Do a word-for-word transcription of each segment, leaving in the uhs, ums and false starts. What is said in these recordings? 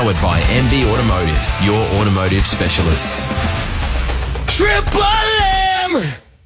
Powered by M B Automotive, your automotive specialists. Triple M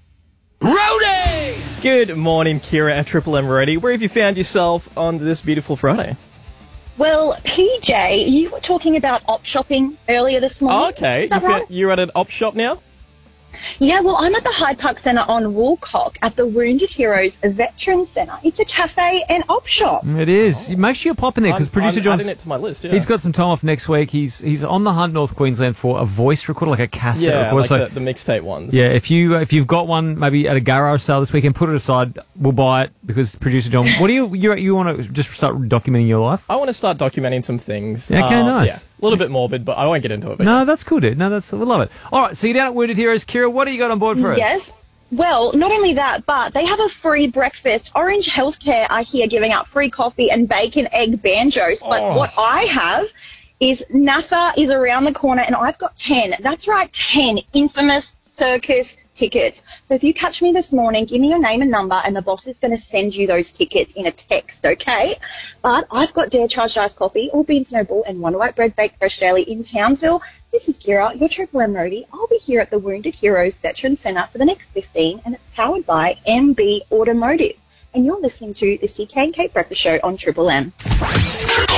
Roadie! Good morning, Kira and Triple M Roadie. Where have you found yourself on this beautiful Friday? Well, P J, you were talking about op shopping earlier this morning. Oh, okay. Is that you right? found, you're at an op shop now? Yeah, well, I'm at the Hyde Park Centre on Woolcock at the Wounded Heroes Veteran Centre. It's a cafe and op shop. It is. Oh. Make sure you pop in there because producer I'm John's adding it to my list. Yeah. He's got some time off next week. He's he's on the hunt North Queensland for a voice recorder, like a cassette yeah, recorder. like so, the, the mixtape ones. yeah, if you uh, if you've got one, maybe at a garage sale this weekend, put it aside. We'll buy it because producer John. What do you you you want to just start documenting your life? I want to start documenting some things. Okay, Um, nice. Yeah, a little bit morbid, but I won't get into it. But No, yeah. that's cool, dude. No, that's we love it. All right, so you're down at Wounded Heroes, Kira. What do you got on board for us? Yes. Well, not only that, but they have a free breakfast. Orange Healthcare are here giving out free coffee and bacon egg banjos. But Oh. what I have is N A F A is around the corner, and I've got ten. That's right, ten infamous circus tickets. So if you catch me this morning, give me your name and number, and the boss is going to send you those tickets in a text, okay? But I've got Dare Charged Iced Coffee, all bean snowball, and one white bread baked fresh daily in Townsville. This is Kira, your Triple M roadie. I'll be here at the Wounded Heroes Veteran Centre for the next fifteen, and it's powered by M B Automotive. And you're listening to the C K and Kate Breakfast Show on Triple M. Triple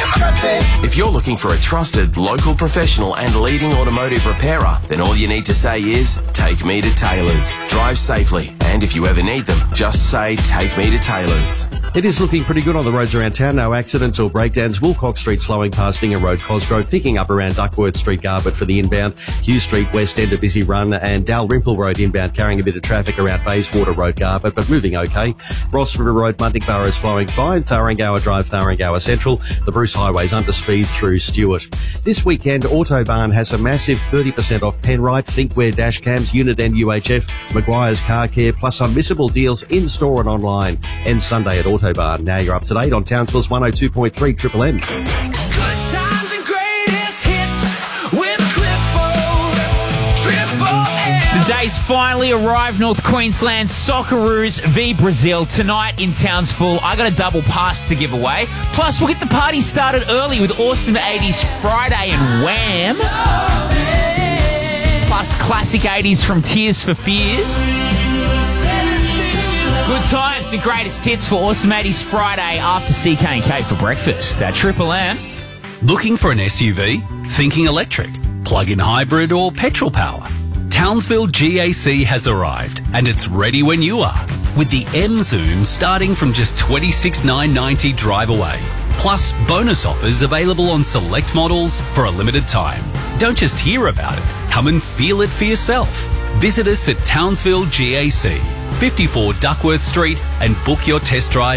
M. If you're looking for a trusted, local professional and leading automotive repairer, then all you need to say is, take me to Taylor's. Drive safely, and if you ever need them, just say, take me to Taylor's. It is looking pretty good on the roads around town. No accidents or breakdowns. Woolcock Street slowing past Dinger Road, Cosgrove, picking up around Duckworth Street, Garbutt for the inbound. Hughes Street, West End, a busy run, and Dalrymple Road inbound, carrying a bit of traffic around Bayswater Road, Garbutt, but moving okay. Ross River Road, Muntingborough is flowing fine. Tharangower Drive, Tharangower Central. The Bruce Highway's under speed through Stewart. This weekend, Autobarn has a massive thirty percent off Penrite, Thinkware dash cams, Unit and U H F, Maguire's Car Care, plus unmissable deals in-store and online. End Sunday at Autobarn. Now you're up to date on Townsville's one oh two point three Triple M. The day's finally arrived. North Queensland Socceroos v Brazil tonight in Townsville. I got a double pass to give away. Plus, we'll get the party started early with Awesome eighties Friday and Wham. Plus, classic eighties from Tears for Fears. Good times and greatest hits for Awesome eighties Friday after C K and Kate for breakfast at Triple M. Looking for an S U V? Thinking electric, plug-in hybrid or petrol power? Townsville G A C has arrived and it's ready when you are. With the M Zoom starting from just twenty-six thousand nine hundred ninety dollars drive away. Plus bonus offers available on select models for a limited time. Don't just hear about it, come and feel it for yourself. Visit us at Townsville G A C, fifty-four Duckworth Street, and book your test drive